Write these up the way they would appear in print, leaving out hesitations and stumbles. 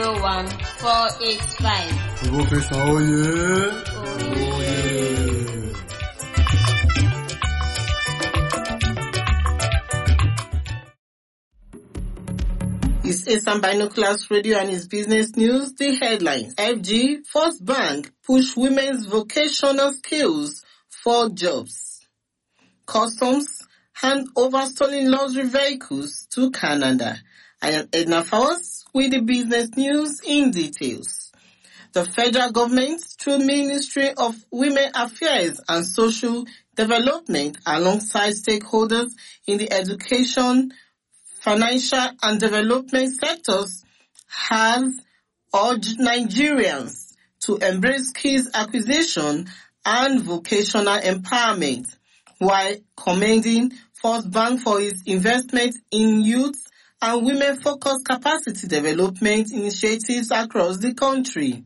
01485. Professor Oye. It's Esan Binoculars Radio and its business news. The headlines. FG, First Bank, push women's vocational skills for jobs. Customs, hand over stolen luxury vehicles to Canada. I am Edna Fowles with the business news in details. The federal government, through Ministry of Women Affairs and Social Development, alongside stakeholders in the education, financial and development sectors, has urged Nigerians to embrace skills acquisition and vocational empowerment, while commending First Bank for its investment in youth and women-focused capacity development initiatives across the country.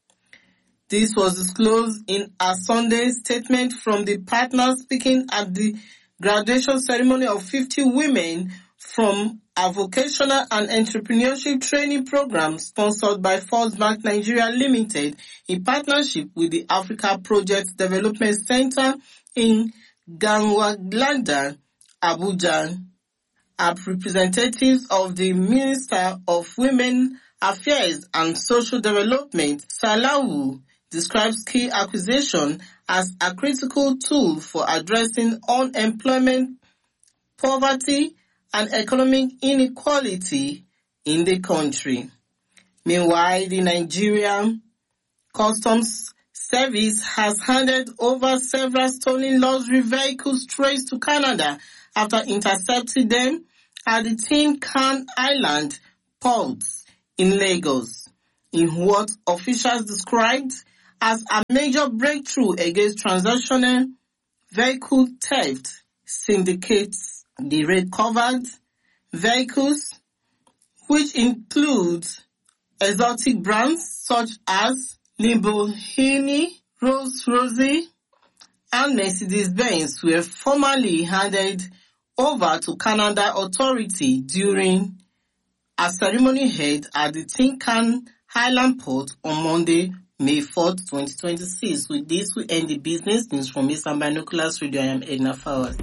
This was disclosed in a Sunday statement from the partners speaking at the graduation ceremony of 50 women from a vocational and entrepreneurship training program sponsored by First Bank Nigeria Limited in partnership with the Africa Project Development Center in Gangwaglada, Abuja. Representatives of the Minister of Women Affairs and Social Development, Salawu, describes skill acquisition as a critical tool for addressing unemployment, poverty, and economic inequality in the country. Meanwhile, the Nigerian Customs Service has handed over several stolen luxury vehicles traced to Canada after intercepting them at the Tin Can Island port in Lagos, in what officials described as a major breakthrough against transactional vehicle theft syndicates. The recovered vehicles, which include exotic brands such as Lamborghini, Rolls-Royce, and Mercedes-Benz, were formally handed over to Canada authority during a ceremony held at the Tin Can Island port on Monday, May 4th, 2026. With this, we end the business news from Esan Binoculars Radio. I am Edna Fowles.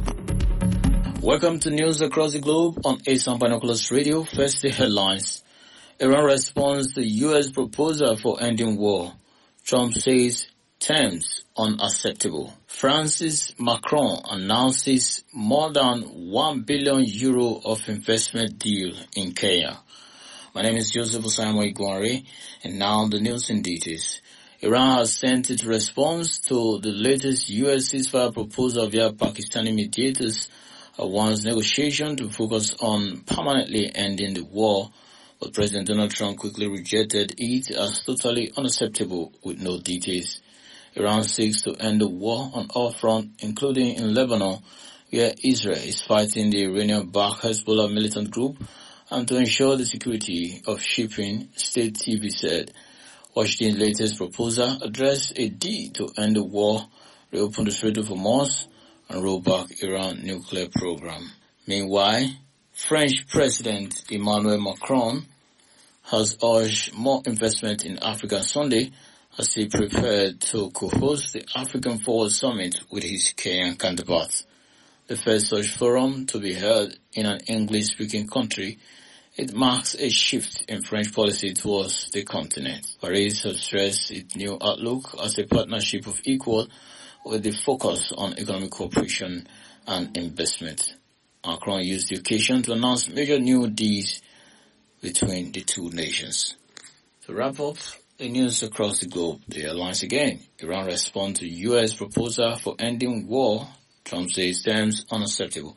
Welcome to news across the globe on Esan Binoculars Radio. First, the headlines. Iran responds to U.S. proposal for ending war. Trump says terms unacceptable. Francis Macron announces more than €1 billion of investment deal in Kenya. My name is Joseph Osaimo Igwanre, and now the news in details. Iran has sent its response to the latest U.S. ceasefire proposal via Pakistani mediators, wants negotiation to focus on permanently ending the war, but President Donald Trump quickly rejected it as totally unacceptable with no details. Iran seeks to end the war on all fronts, including in Lebanon, where Israel is fighting the Iranian-backed Hezbollah militant group, and to ensure the security of shipping, state TV said. Washington's latest proposal addressed a deal to end the war, reopen the Strait of Hormuz, and roll back Iran's nuclear program. Meanwhile, French President Emmanuel Macron has urged more investment in Africa Sunday as he prepared to co-host the African Forward Summit with his Kenyan counterpart. The first such forum to be held in an English-speaking country, it marks a shift in French policy towards the continent. Paris has stressed its new outlook as a partnership of equal with the focus on economic cooperation and investment. Macron used the occasion to announce major new deals between the two nations. To wrap up the news across the globe, the headlines again. Iran responds to U.S. proposal for ending war. Trump says terms unacceptable.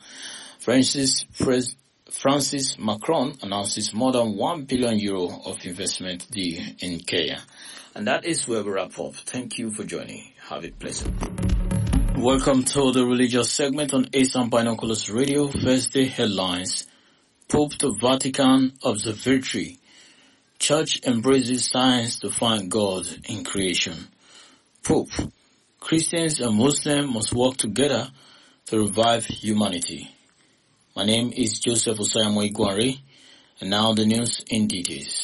Francis Macron announces more than €1 billion of investment deal in Kenya. And that is where we wrap up. Thank you for joining. Have a pleasant. Welcome to the religious segment on Esan Binoculars Radio. First, the headlines. Pope to Vatican Observatory. Church embraces science to find God in creation. Pope. Christians and Muslims must work together to revive humanity. My name is Joseph Osaimo Igwanre, and now the news in details.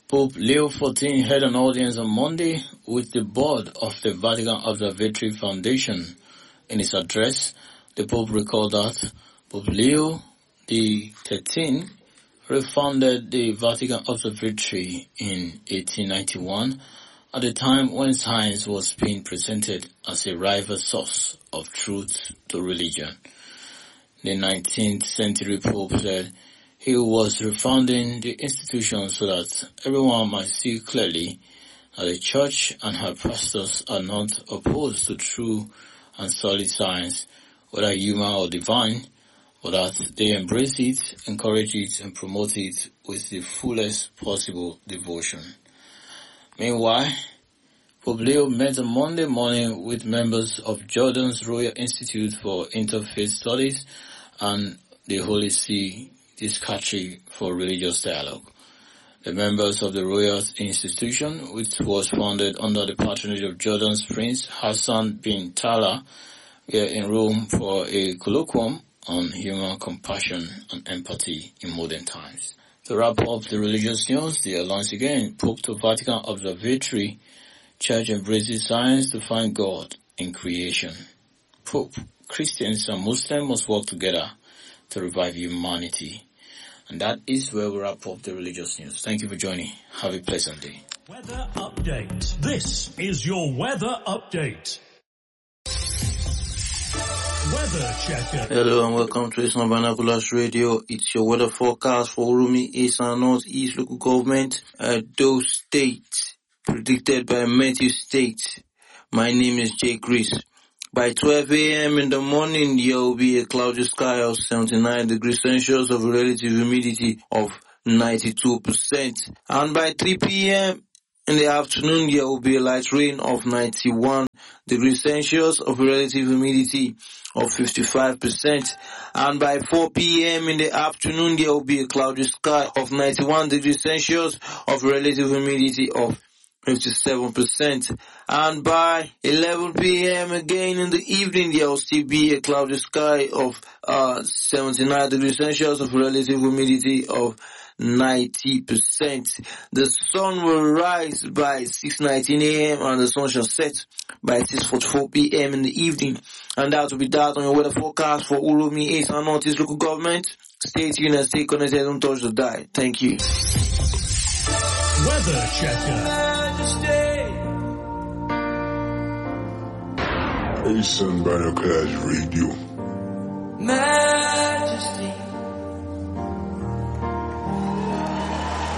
Pope Leo XIV held an audience on Monday with the board of the Vatican Observatory Foundation. In his address, the Pope recalled that Pope Leo XIII refounded the Vatican Observatory in 1891 at a time when science was being presented as a rival source of truth to religion. The 19th century Pope said he was refounding the institution so that everyone might see clearly that the Church and her pastors are not opposed to true and solid science, whether human or divine, but that they embrace it, encourage it, and promote it with the fullest possible devotion. Meanwhile, Pope Leo met on Monday morning with members of Jordan's Royal Institute for Interfaith Studies and the Holy See Dicastery for Religious Dialogue. The members of the Royal Institution, which was founded under the patronage of Jordan's Prince Hassan bin Talal, were in Rome for a colloquium on human compassion and empathy in modern times. To wrap up the religious news, the once again, Pope to Vatican Observatory, Church embraces science to find God in creation. Pope, Christians and Muslims must work together to revive humanity. And that is where we wrap up the religious news. Thank you for joining. Have a pleasant day. Weather update. This is your weather update. Weather checker. Hello and welcome to Eastern Binoculars Radio. It's your weather forecast for Urumi, East and North East Local Government, Edo State, predicted by Matthew State. My name is Jay Chris. By 12 a.m. in the morning, there will be a cloudy sky of 79 degrees Celsius of relative humidity of 92%. And by 3 p.m. in the afternoon, there will be a light rain of 91 degrees Celsius of relative humidity of 55%. And by 4 p.m. in the afternoon, there will be a cloudy sky of 91 degrees Celsius of relative humidity of 57%. And by 11 p.m. again in the evening, there will still be a cloudy sky of 79 degrees Celsius of relative humidity of 90%. The sun will rise by 6:19 a.m. and the sun shall set by 6:44 p.m. in the evening. And that will be that on your weather forecast for Urumi, East and North East Local Government. Stay tuned and stay connected. Don't touch the dial. Thank you. Weather checker. Eastern Binoculars Radio.